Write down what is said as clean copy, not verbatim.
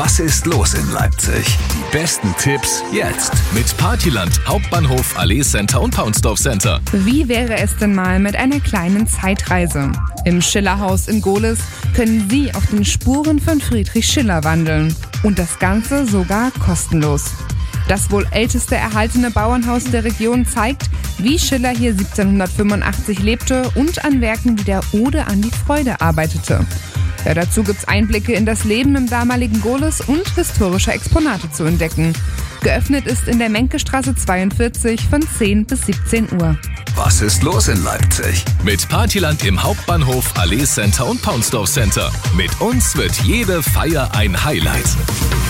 Was ist los in Leipzig? Die besten Tipps jetzt. Mit Partyland, Hauptbahnhof, Allee Center und Paunsdorf Center. Wie wäre es denn mal mit einer kleinen Zeitreise? Im Schillerhaus in Gohlis können Sie auf den Spuren von Friedrich Schiller wandeln. Und das Ganze sogar kostenlos. Das wohl älteste erhaltene Bauernhaus der Region zeigt, wie Schiller hier 1785 lebte und an Werken wie der Ode an die Freude arbeitete. Ja, dazu gibt's Einblicke in das Leben im damaligen Gohlis und historische Exponate zu entdecken. Geöffnet ist in der Menkestraße 42 von 10 bis 17 Uhr. Was ist los in Leipzig? Mit Partyland im Hauptbahnhof, Allee Center und Paunsdorf Center. Mit uns wird jede Feier ein Highlight.